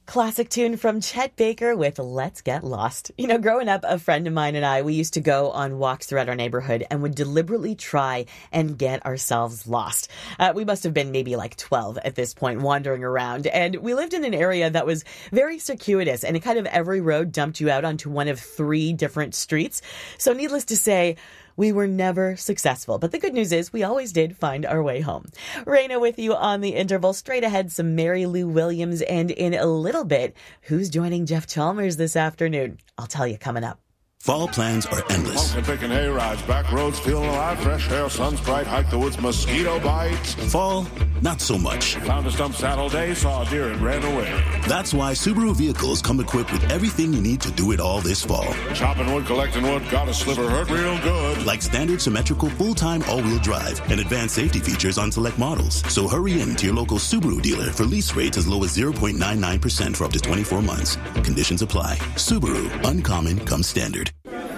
Classic tune from Chet Baker with Let's Get Lost. You know, growing up, a friend of mine and I, we used to go on walks throughout our neighborhood and would deliberately try and get ourselves lost. We must have been maybe like 12 at this point, wandering around. And we lived in an area that was very circuitous, and kind of every road dumped you out onto one of 3 different streets. So needless to say, we were never successful, but the good news is we always did find our way home. Raina with you on the interval. Straight ahead, some Mary Lou Williams, and in a little bit, who's joining Jeff Chalmers this afternoon? I'll tell you coming up. Fall plans are endless. Pumpkin picking hay rides, back roads feeling alive, fresh air, sun's bright, hike the woods, mosquito bites. Fall, not so much. Found a stump saddle day, saw a deer and ran away. That's why Subaru vehicles come equipped with everything you need to do it all this fall. Chopping wood, collecting wood, got a sliver, hurt real good. Like standard symmetrical full-time all-wheel drive and advanced safety features on select models. So hurry in to your local Subaru dealer for lease rates as low as 0.99% for up to 24 months. Conditions apply. Subaru, uncommon comes standard.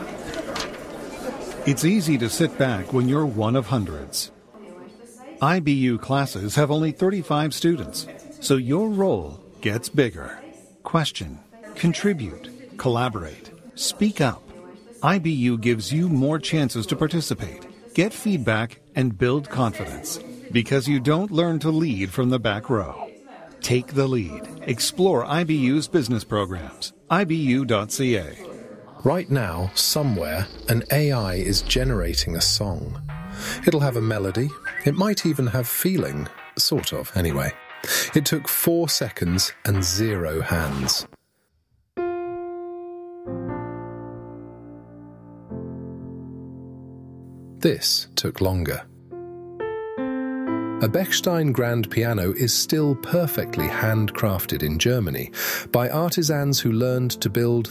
It's easy to sit back when you're one of hundreds. IBU classes have only 35 students, so your role gets bigger. Question, contribute, collaborate, speak up. IBU gives you more chances to participate, get feedback, and build confidence, because you don't learn to lead from the back row. Take the lead. Explore IBU's business programs. IBU.ca. Right now, somewhere, an AI is generating a song. It'll have a melody. It might even have feeling. Sort of, anyway. It took 4 seconds and 0 hands. This took longer. A Bechstein grand piano is still perfectly handcrafted in Germany by artisans who learned to build